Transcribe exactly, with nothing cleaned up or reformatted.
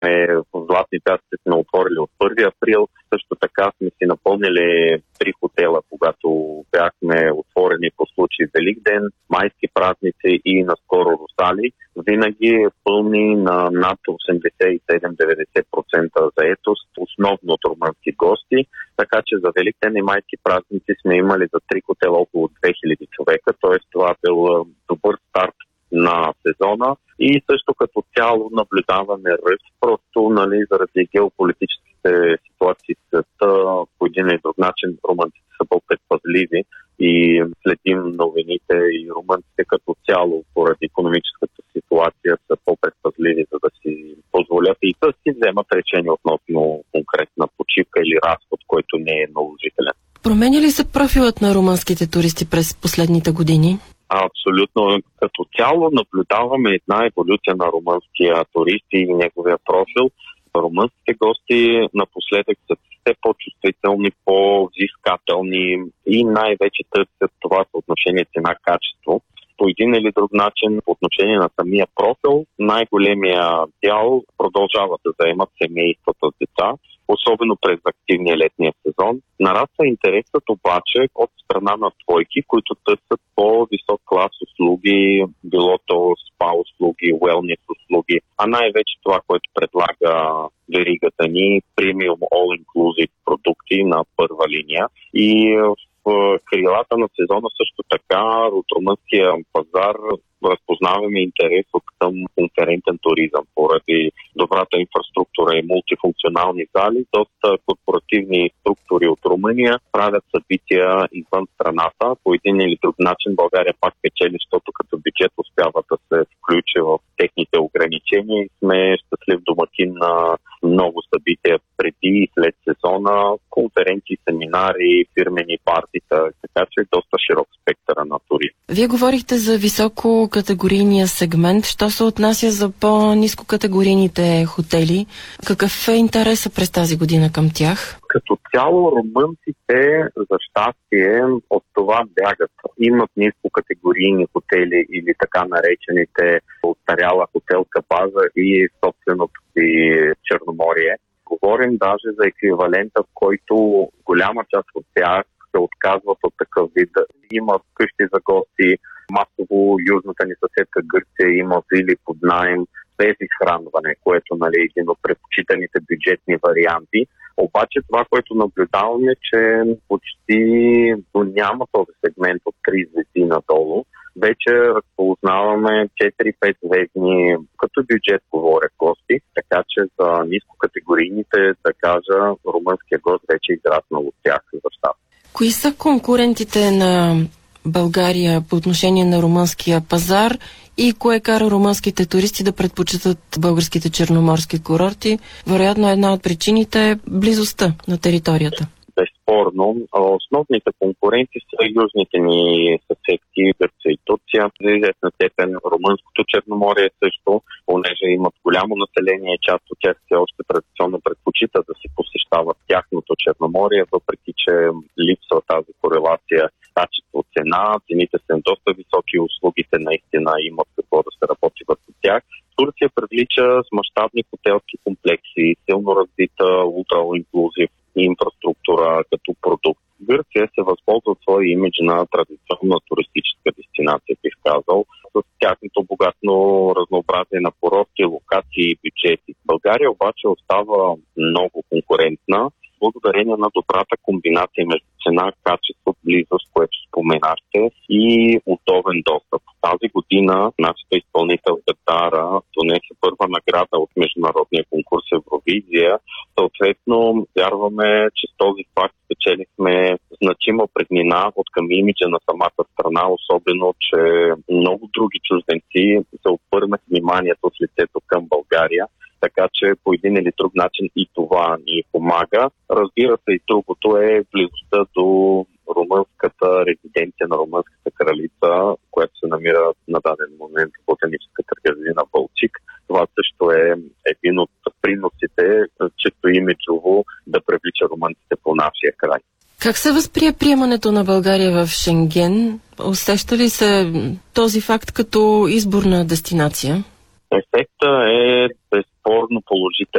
Е, в Златни пясъци сме отворили от първи април. Също така сме си напълнили три хотела, когато бяхме отворени по случай Великден, майски празници и наскоро Русали. Винаги пълни на над осемдесет и седем до деветдесет процента заетост, основно от румънски гости. Така че за Великден и майски празници сме имали за три хотела около две хиляди човека, т.е. това бил добър старт на сезона и също като цяло наблюдаваме ръст, просто нали, заради геополитическите ситуации в света по един и друг начин румънците са по-предпазливи и следим новините и румънците като цяло поради икономическата ситуация са по-предпазливи, за да си позволят и да си вземат решение относно конкретна почивка или разход, който не е наложителен. Променя ли се профилът на румънските туристи през последните години? Абсолютно. Като цяло наблюдаваме една еволюция на румънския турист и неговия профил. Румънските гости напоследък са все по-чувствителни, по-взискателни и най-вече търсят това съотношение цена-качество. По един или друг начин, по отношение на самия профил, най-големия дял продължава да заемат семействата с деца, особено през активния летния сезон. Нараства интересът обаче от страна на двойки, които търсят по-висок клас услуги, било то спа услуги, уелнес услуги, а най-вече това, което предлага веригата ни, премиум all-inclusive продукти на първа линия. И в крилата на сезона също така от румънския пазар разпознаваме интерес от към конферентен туризъм поради добрата инфраструктура и мултифункционални зали. Доста корпоративни структури от Румъния правят събития извън страната. По един или друг начин България пак печели, защото като бюджет успява да се включи в техните ограничения и сме щастлив домакин на много събития преди и след сезона, конференции, семинари, фирмени партита, така че е доста широк спектър на туризм. Вие говорихте за високо категорийния сегмент. Що се отнася за по-нискокатегорийните хотели? Какъв е интересът през тази година към тях? Като цяло румънците, за щастие, от това бягат. Имат нискокатегорийни хотели или така наречените остаряла хотелска база и собственото си Черноморие. Говорим даже за еквивалента, в който голяма част от тях се отказват от такъв вид. Има къщи за гости, масово южната ни съседка Гърция има вили под наем без изхранване, което нали, е един от предпочитаните бюджетни варианти. Обаче това, което наблюдаваме, че почти няма този сегмент от три звезди надолу. Вече разпознаваме четири-пет звездни, като бюджет говоря гости, така че за нискокатегорийните, да кажа, румънския гост вече е израснал от тях за щастие. Кои са конкурентите на България по отношение на румънския пазар и кое кара румънските туристи да предпочитат българските черноморски курорти? Вероятно една от причините е близостта на територията. Безспорно. Основните конкуренти са южните ни съседки, Гърция и Турция. За известна степен румънското Черноморие също, понеже имат голямо население, част от тях все още традиционно предпочитат да си посещават тяхното Черноморие, въпреки че липсва тази корелация качество-цена. Цените са доста високи, услугите наистина имат какво да се работи върху тях. Турция привлича с мащабни хотелски комплекси, силно развита ултра-инклюзив инфраструктура като продукт. Гърция се възползва от своя имидж на традиционна туристическа дестинация, бих казал, с тяхното богатно разнообразие на курорти, локации и бюджети. България обаче остава много конкурентна, благодарение на добрата комбинация между цена, качество, близост, което споменахте, и удобен достъп. Тази година нашата изпълнителка Дара донесе първа награда от международния конкурс Евровизия. Съответно, вярваме, че с този факт спечелихме значима преднина от към имиджа на самата страна, особено, че много други чужденци се обърнах вниманието с лицето към България. Така че по един или друг начин и това ни помага. Разбира се, и другото е близостта до румънската резиденция на румънската кралица, която се намира на даден момент в ботаническата градина Балчик. Това също е един от приносите, чисто имиджово да привлича румънците по нашия край. Как се възприе приемането на България в Шенген? Усеща ли се този факт като изборна дестинация? Ефектът е безспорно положителен.